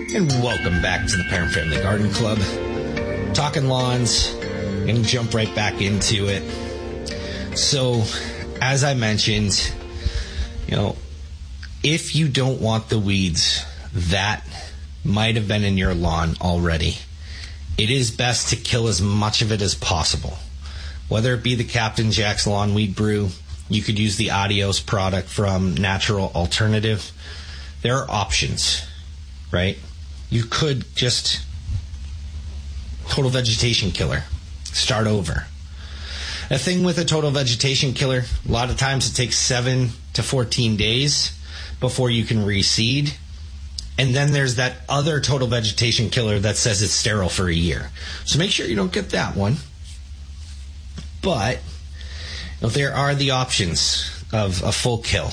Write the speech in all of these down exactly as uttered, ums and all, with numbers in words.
And welcome back to the Parent Family Garden Club. Talking lawns, and jump right back into it. So, as I mentioned, you know, if you don't want the weeds that might have been in your lawn already, it is best to kill as much of it as possible. Whether it be the Captain Jack's Lawn Weed Brew, you could use the Adios product from Natural Alternative. There are options, right? You could just total vegetation killer, start over. The thing with a total vegetation killer, a lot of times it takes seven to fourteen days before you can reseed. And then there's that other total vegetation killer that says it's sterile for a year. So make sure you don't get that one. But you know, there are the options of a full kill.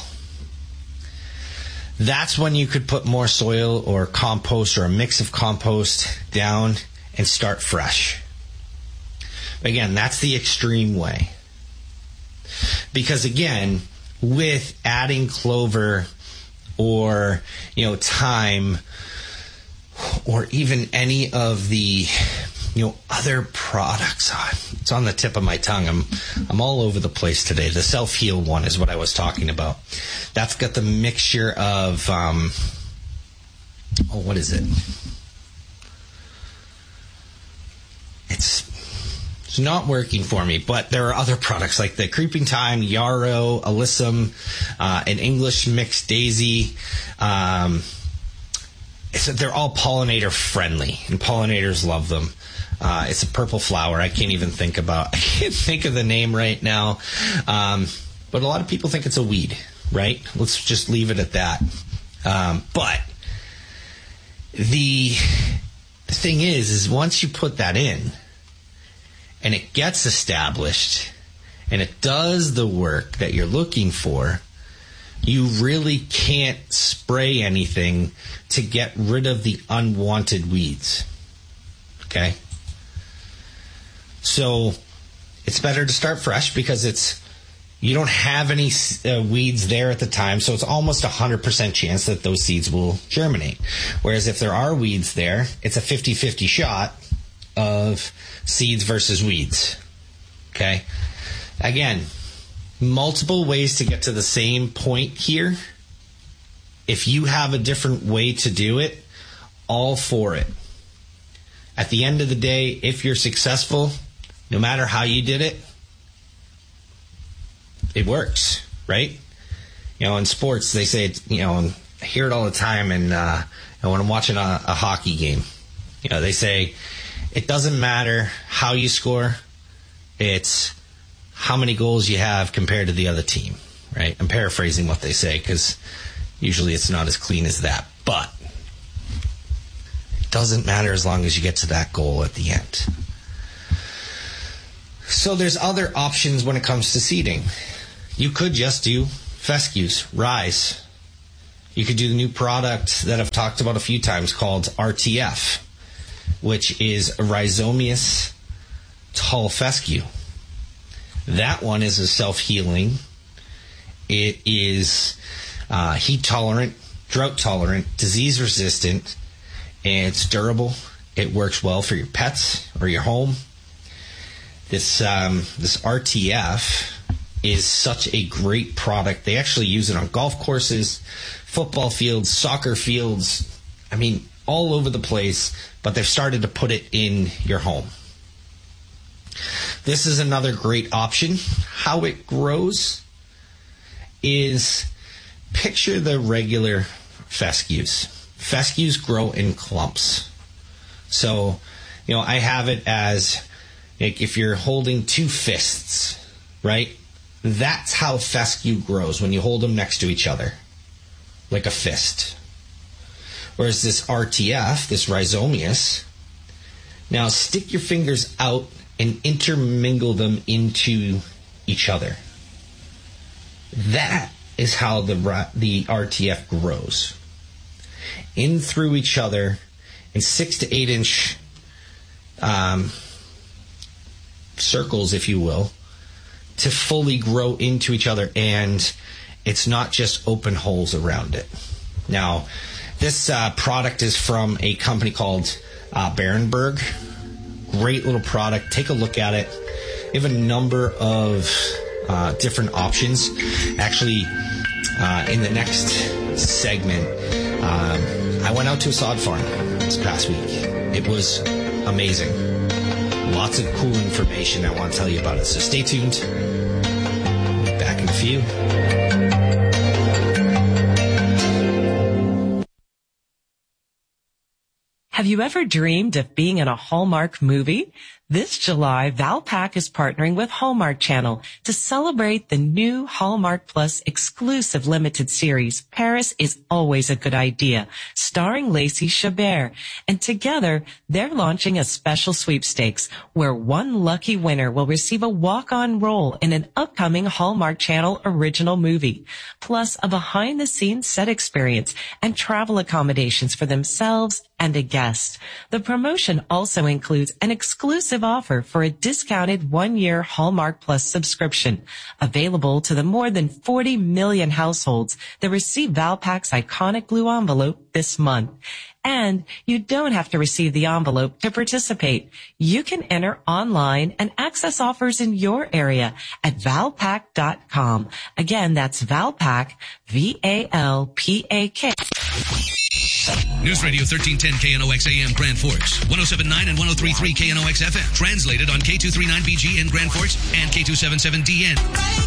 That's when you could put more soil or compost or a mix of compost down and start fresh. Again, that's the extreme way. Because again, with adding clover or, you know, thyme or even any of the, you know, other products, it's on the tip of my tongue. I'm I'm all over the place today. The Self-Heal one is what I was talking about. That's got the mixture of, um, oh, what is it? It's it's not working for me, but there are other products like the Creeping Thyme, Yarrow, Alyssum, uh, an English Mixed Daisy. Um, it's, they're all pollinator friendly, and pollinators love them. Uh, it's a purple flower. I can't even think about, I can't think of the name right now. Um, but a lot of people think it's a weed, right? Let's just leave it at that. Um, but the, the thing is, is once you put that in and it gets established and it does the work that you're looking for, you really can't spray anything to get rid of the unwanted weeds. Okay? So it's better to start fresh because it's you don't have any uh, weeds there at the time, so it's almost a one hundred percent chance that those seeds will germinate. Whereas if there are weeds there, it's a fifty-fifty shot of seeds versus weeds. Okay? Again, multiple ways to get to the same point here. If you have a different way to do it, all for it. At the end of the day, if you're successful, no matter how you did it, it works, right? You know, in sports, they say, you know, I hear it all the time, and uh, when I'm watching a, a hockey game, you know, they say, it doesn't matter how you score, it's how many goals you have compared to the other team, right? I'm paraphrasing what they say, because usually it's not as clean as that, but it doesn't matter as long as you get to that goal at the end. So there's other options when it comes to seeding. You could just do fescues, rye. You could do the new product that I've talked about a few times called R T F, which is a Rhizomius tall fescue. That one is a self-healing. It is uh, heat tolerant, drought tolerant, disease resistant, and it's durable. It works well for your pets or your home. This um, this R T F is such a great product. They actually use it on golf courses, football fields, soccer fields. I mean, all over the place, but they've started to put it in your home. This is another great option. How it grows is, picture the regular fescues. Fescues grow in clumps. So, you know, I have it as, like, if you're holding two fists, right? That's how fescue grows when you hold them next to each other, like a fist. Whereas this R T F, this Rhizomius, now stick your fingers out and intermingle them into each other. That is how the the R T F grows. In through each other in six to eight inch um, circles, if you will, to fully grow into each other, and it's not just open holes around it. Now, This uh, product is from a company called uh, Berenberg. Great little product. Take a look at it. They have a number of uh, different options. Actually, uh, in the next segment, um, I went out to a sod farm this past week. It was amazing. Lots of cool information I want to tell you about it. So stay tuned. We'll be back in a few. Have you ever dreamed of being in a Hallmark movie? This July, Valpak is partnering with Hallmark Channel to celebrate the new Hallmark Plus exclusive limited series, Paris is Always a Good Idea, starring Lacey Chabert. And together, they're launching a special sweepstakes where one lucky winner will receive a walk-on role in an upcoming Hallmark Channel original movie, plus a behind-the-scenes set experience and travel accommodations for themselves and a guest. The promotion also includes an exclusive offer for a discounted one-year Hallmark Plus subscription, available to the more than forty million households that receive Valpak's iconic blue envelope this month. And you don't have to receive the envelope to participate. You can enter online and access offers in your area at valpak dot com. Again, that's Valpak, V A L P A K. News Radio thirteen ten K N O X A M Grand Forks, one oh seven point nine and one oh three point three K N O X F M. Translated on K two thirty-nine B G in Grand Forks and K two seventy-seven D N.